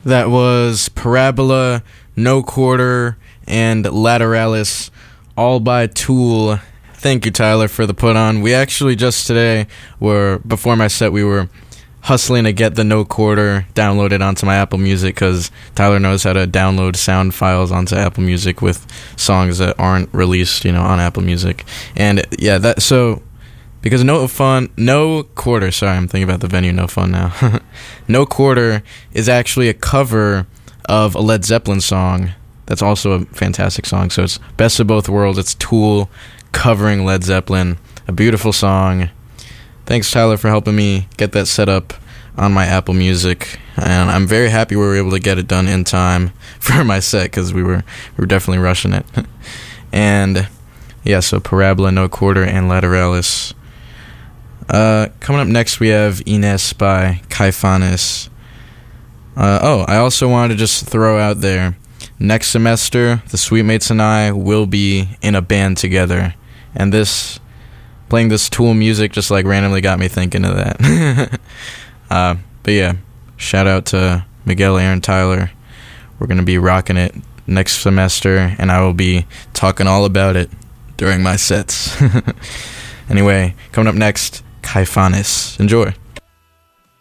That was Parabola, No Quarter, and Lateralis, all by Tool. Thank you, Tyler, for the put on. We actually just today before my set, we were hustling to get the No Quarter downloaded onto my Apple Music, because Tyler knows how to download sound files onto Apple Music with songs that aren't released, on Apple Music. And yeah, because No Quarter, sorry, I'm thinking about the venue No Fun now. No Quarter is actually a cover of a Led Zeppelin song that's also a fantastic song. So it's Best of Both Worlds. It's Tool covering Led Zeppelin. A beautiful song. Thanks, Tyler, for helping me get that set up on my Apple Music. And I'm very happy we were able to get it done in time for my set, because we were definitely rushing it. And yeah, so Parabola, No Quarter, and Lateralis. Coming up next, we have Ines by Caifanes. I also wanted to just throw out there, next semester, the Sweetmates and I will be in a band together. And playing this Tool music just randomly got me thinking of that. But yeah, shout out to Miguel, Aaron, Tyler. We're going to be rocking it next semester, and I will be talking all about it during my sets. Anyway, coming up next, Caifanes. Enjoy.